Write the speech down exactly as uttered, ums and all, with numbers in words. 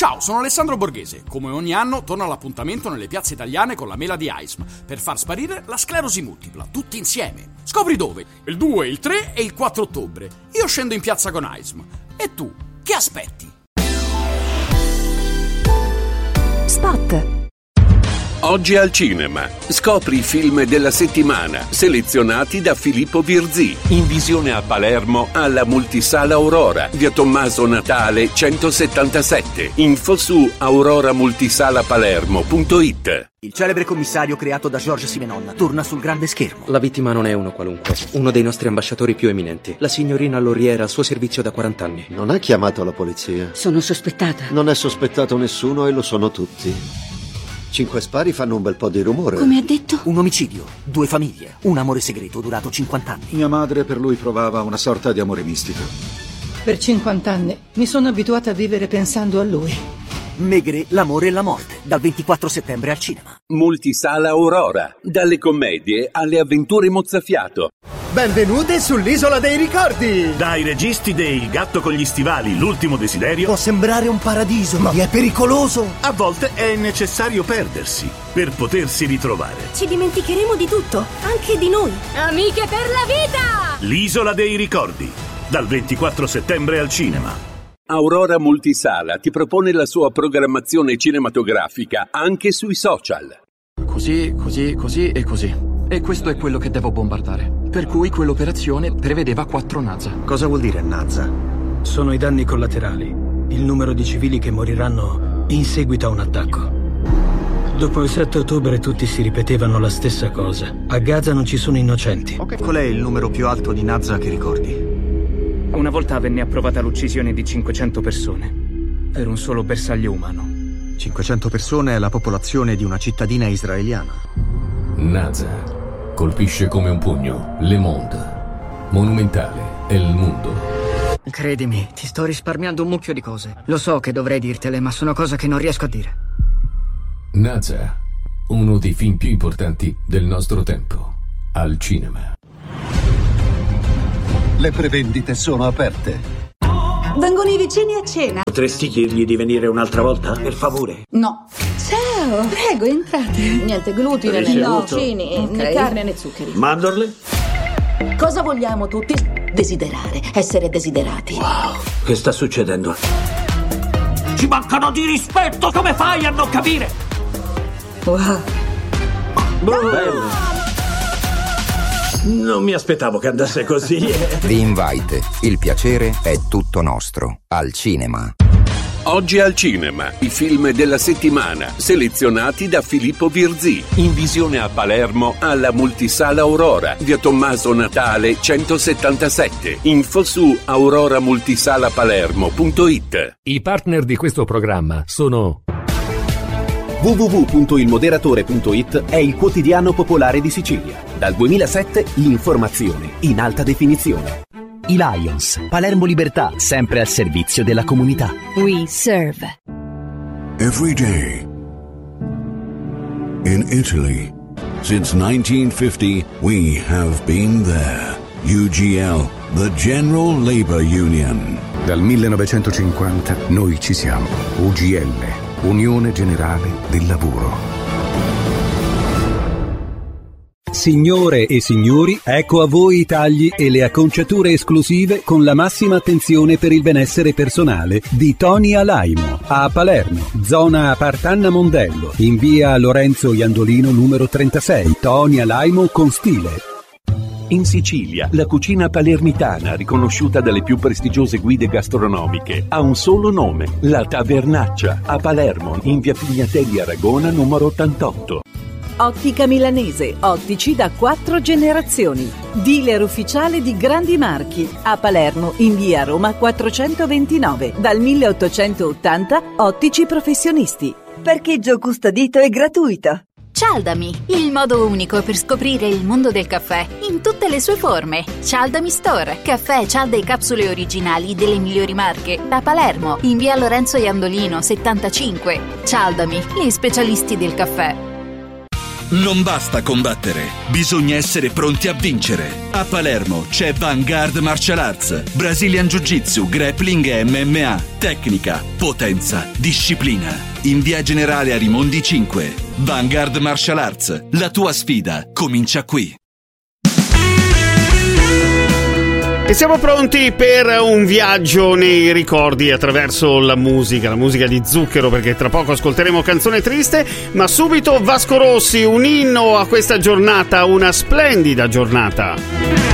Ciao, sono Alessandro Borghese. Come ogni anno torno all'appuntamento nelle piazze italiane con la mela di A I S M per far sparire la sclerosi multipla, tutti insieme. Scopri dove? Il due, il tre e il quattro ottobre. Io scendo in piazza con A I S M. E tu, che aspetti? Spot. Oggi al cinema. Scopri i film della settimana, selezionati da Filippo Virzì. In visione a Palermo, alla Multisala Aurora, via Tommaso Natale centosettantasette. Info su aurora multisala palermo punto it. Il celebre commissario creato da Georges Simenon torna sul grande schermo. La vittima non è uno qualunque, uno dei nostri ambasciatori più eminenti. La signorina Lauriera al suo servizio da quaranta anni. Non ha chiamato la polizia. Sono sospettata. Non è sospettato nessuno e lo sono tutti. Cinque spari fanno un bel po' di rumore. Come ha detto? Un omicidio, due famiglie, un amore segreto durato cinquanta anni. Mia madre per lui provava una sorta di amore mistico. Per cinquanta anni mi sono abituata a vivere pensando a lui. Maigret, l'amore e la morte, dal ventiquattro settembre al cinema. Multisala Aurora, dalle commedie alle avventure mozzafiato. Benvenute sull'Isola dei Ricordi! Dai registi de Il gatto con gli stivali, l'ultimo desiderio. Può sembrare un paradiso, ma è pericoloso. A volte è necessario perdersi per potersi ritrovare. Ci dimenticheremo di tutto, anche di noi. Amiche per la vita! L'Isola dei Ricordi, dal ventiquattro settembre al cinema. Aurora Multisala ti propone la sua programmazione cinematografica anche sui social. Così, così, così e così. E questo è quello che devo bombardare. Per cui quell'operazione prevedeva quattro Naza. Cosa vuol dire Naza? Sono i danni collaterali, il numero di civili che moriranno in seguito a un attacco. Dopo il sette ottobre tutti si ripetevano la stessa cosa. A Gaza non ci sono innocenti. Okay. Qual è il numero più alto di Naza che ricordi? Una volta venne approvata l'uccisione di cinquecento persone. Per un solo bersaglio umano. cinquecento persone è la popolazione di una cittadina israeliana. Naza colpisce come un pugno Le Monde. Monumentale è il mondo. Credimi, ti sto risparmiando un mucchio di cose. Lo so che dovrei dirtele, ma sono cose che non riesco a dire. Naza, uno dei film più importanti del nostro tempo, al cinema. Le prevendite sono aperte. Vengono i vicini a cena. Potresti dirgli di venire un'altra volta, per favore? No. Ciao, prego, entrate. Niente glutine, né nocini, okay. né carne né zuccheri. Mandorle? Cosa vogliamo tutti? Desiderare, essere desiderati. Wow, che sta succedendo? Ci mancano di rispetto, come fai a non capire? Wow. Bello. Non mi aspettavo che andasse così. The Invite, il piacere è tutto nostro, al cinema. Oggi al cinema, i film della settimana, selezionati da Filippo Virzì. In visione a Palermo, alla Multisala Aurora, via Tommaso Natale centosettantasette. Info su aurora multisala palermo punto it. I partner di questo programma sono w w w punto il moderatore punto it è il quotidiano popolare di Sicilia. Dal duemilasette l'informazione in alta definizione. I Lions, Palermo Libertà, sempre al servizio della comunità. We serve. Every day. In Italy. Since nineteen fifty, we have been there. U G L, the General Labor Union. Dal millenovecentocinquanta noi ci siamo. U G L, Unione Generale del Lavoro. Signore e signori, ecco a voi i tagli e le acconciature esclusive con la massima attenzione per il benessere personale di Tony Alaimo a Palermo, zona Partanna Mondello, in via Lorenzo Iandolino numero trentasei. Tony Alaimo con stile. In Sicilia, la cucina palermitana, riconosciuta dalle più prestigiose guide gastronomiche, ha un solo nome, la Tavernaccia, a Palermo, in via Pignatelli Aragona numero ottantotto. Ottica Milanese, ottici da quattro generazioni. Dealer ufficiale di grandi marchi. A Palermo, in via Roma quattrocentoventinove. Dal milleottocentottanta, ottici professionisti. Parcheggio custodito e gratuito. Cialdami, il modo unico per scoprire il mondo del caffè in tutte le sue forme. Cialdami Store, caffè, cialde e capsule originali delle migliori marche. A Palermo, in via Lorenzo Iandolino settantacinque. Cialdami, gli specialisti del caffè. Non basta combattere, bisogna essere pronti a vincere. A Palermo c'è Vanguard Martial Arts, Brazilian Jiu-Jitsu, Grappling e M M A. Tecnica, potenza, disciplina. In via Generale Arimondi cinque. Vanguard Martial Arts, la tua sfida comincia qui. E siamo pronti per un viaggio nei ricordi attraverso la musica, la musica di Zucchero, perché tra poco ascolteremo Canzone Triste, ma subito Vasco Rossi, un inno a questa giornata, una splendida giornata.